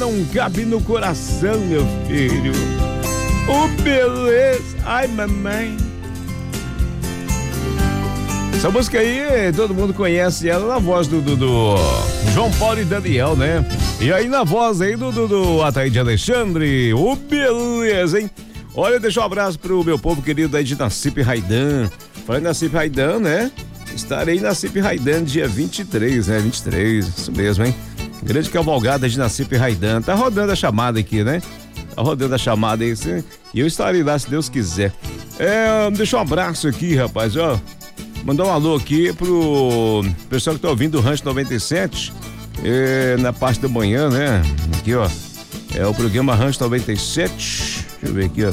não cabe no coração, meu filho. Beleza. Ai, mamãe. Essa música aí, todo mundo conhece ela na voz do João Paulo e Daniel, né? E aí na voz aí do Ataíde Alexandre. Beleza, hein? Olha, deixa um abraço pro meu povo querido aí de Nassip Raidan. Falando em Nassip Raidan, né? Estarei na Nassip Raidan dia 23, né? 23, isso mesmo, hein? Grande cavalgada de Nassip Raidan. Tá rodando a chamada aqui, né? Tá rodando a chamada aí, sim. E eu estarei lá, se Deus quiser. Deixa um abraço aqui, rapaz, ó. Mandar um alô aqui pro pessoal que tá ouvindo o Rancho 97, na parte da manhã, né? Aqui, ó. É o programa Rancho 97. Deixa eu ver aqui, ó.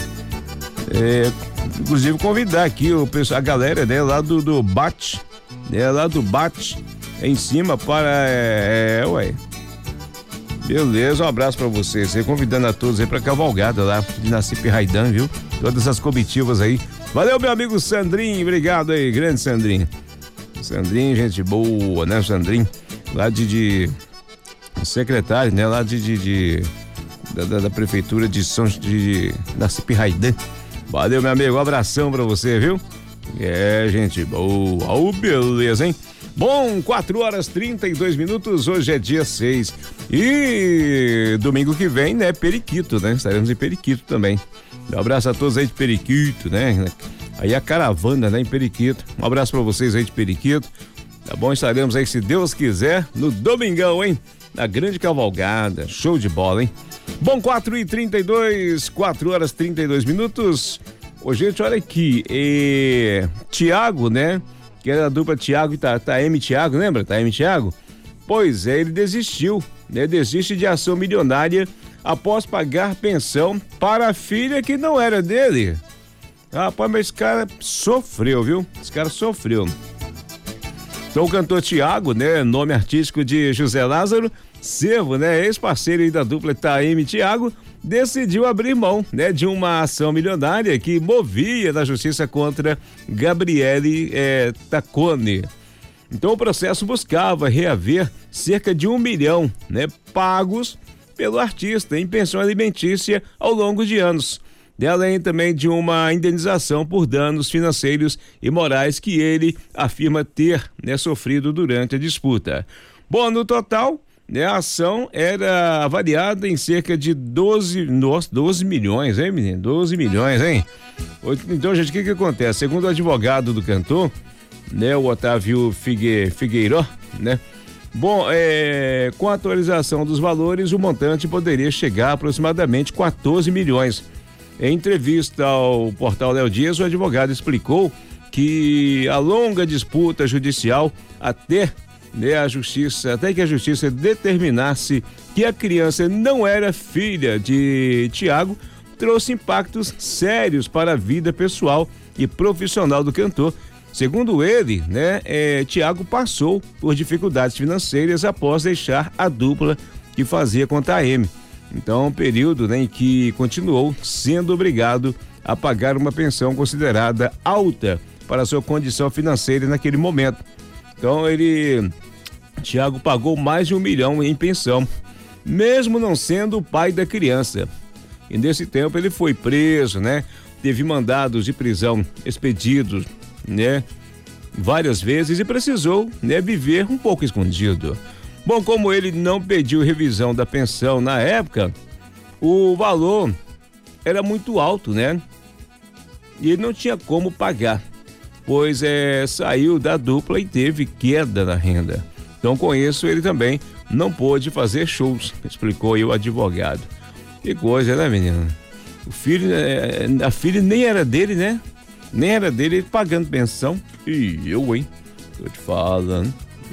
Inclusive convidar aqui a galera, né? Lá do Bate, né? Lá do Bate, em cima para, ué. Beleza, um abraço pra vocês. Convidando a todos aí pra cavalgada lá de Nassip Raidan, viu? Todas as comitivas aí. Valeu, meu amigo Sandrinho, obrigado aí, grande Sandrinho. Sandrinho, gente boa, né, Sandrinho? Lá de secretário, né? Lá da prefeitura de Nassip Raidan. Valeu, meu amigo, um abração pra você, viu? Gente boa, beleza, hein? Bom, 4h32, hoje é dia 6. E domingo que vem, né, Periquito, né? Estaremos em Periquito também. Um abraço a todos aí de Periquito, né? Aí a caravana, né, em Periquito. Um abraço pra vocês aí de Periquito. Tá bom? Estaremos aí, se Deus quiser, no domingão, hein? Na grande cavalgada. Show de bola, hein? Bom, 4h32, 4h32. Ô, gente, olha aqui. Tiago, né? Que era a dupla Tiago e Taeme Tiago, lembra? Taeme Tiago? Pois é, ele desistiu, né? Desiste de ação milionária após pagar pensão para a filha que não era dele. Rapaz, mas esse cara sofreu, viu? Esse cara sofreu. Então o cantor Tiago, né? Nome artístico de José Lázaro Cervo, né? Ex-parceiro aí da dupla Taeme Tiago, decidiu abrir mão, né, de uma ação milionária que movia na justiça contra Gabriele Taccone. Então o processo buscava reaver cerca de 1 milhão, né, pagos pelo artista em pensão alimentícia ao longo de anos, além também de uma indenização por danos financeiros e morais que ele afirma ter, né, sofrido durante a disputa. Bom, no total, né, a ação era avaliada em cerca de 12 milhões, hein, menino? 12 milhões, hein? Então, gente, o que acontece? Segundo o advogado do cantor, né, o Otávio Figueiró, né? Bom, com a atualização dos valores, o montante poderia chegar a aproximadamente 14 milhões. Em entrevista ao portal Léo Dias, o advogado explicou que a longa disputa judicial até que a justiça determinasse que a criança não era filha de Tiago, trouxe impactos sérios para a vida pessoal e profissional do cantor. Segundo ele, né, Tiago passou por dificuldades financeiras após deixar a dupla que fazia com Taeme. Então, um período, né, em que continuou sendo obrigado a pagar uma pensão considerada alta para sua condição financeira naquele momento. Então, Tiago pagou mais de 1 milhão em pensão, mesmo não sendo o pai da criança. E nesse tempo ele foi preso, né? Teve mandados de prisão expedidos, né? Várias vezes e precisou, né, viver um pouco escondido. Bom, como ele não pediu revisão da pensão na época, o valor era muito alto, né? E ele não tinha como pagar, pois saiu da dupla e teve queda na renda. Então, com isso, ele também não pôde fazer shows, explicou aí o advogado. Que coisa, né, menina? A filha nem era dele, né? Nem era dele, ele pagando pensão. E eu, hein? Tô te falando.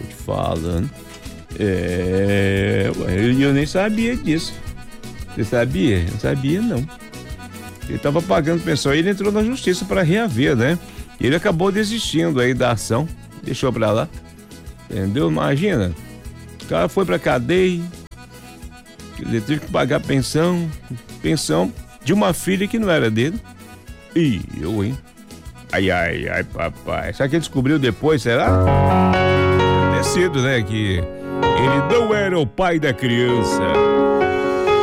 Eu nem sabia disso. Você sabia? Não sabia, não. Ele tava pagando pensão e ele entrou na justiça para reaver, né? E ele acabou desistindo aí da ação, deixou pra lá. Entendeu? Imagina, o cara foi pra cadeia, ele teve que pagar pensão de uma filha que não era dele. E eu, hein? Ai, papai. Será que ele descobriu depois, será? Deve ter sido, né? Que ele não era o pai da criança.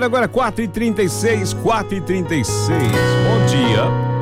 agora 4h36, 4h36. Bom dia.